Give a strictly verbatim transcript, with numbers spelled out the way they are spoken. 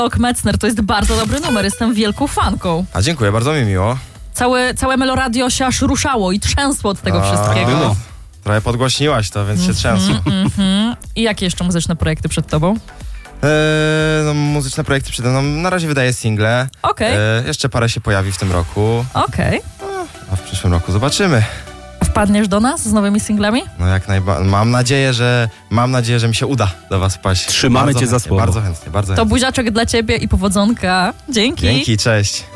Ok Metzner, to jest bardzo dobry numer, jestem wielką fanką. A dziękuję, bardzo mi miło. Całe, całe Meloradio się aż ruszało i trzęsło od tego A, wszystkiego. było. Trochę podgłośniłaś to, więc się trzęsło. Mm-hmm. I jakie jeszcze muzyczne projekty przed tobą? Eee, no, muzyczne projekty przede mną. Na razie wydaję single. Okej. Eee, jeszcze parę się pojawi w tym roku. Okej. A w przyszłym roku zobaczymy. Wpadniesz do nas z nowymi singlami? No jak najbardziej. Mam nadzieję, że mam nadzieję, że mi się uda do was wpaść. Trzymamy Bardzo cię za chętnie, słowo. Bardzo chętnie, bardzo To chętnie. buziaczek dla ciebie i powodzonka. Dzięki. Dzięki, cześć.